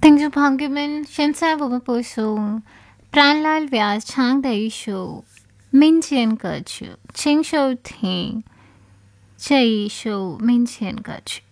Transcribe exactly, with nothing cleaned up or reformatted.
定住旁嘅面，现在我们播送张老వ్యా唱的一首民间歌曲，请收听这一首民间歌曲。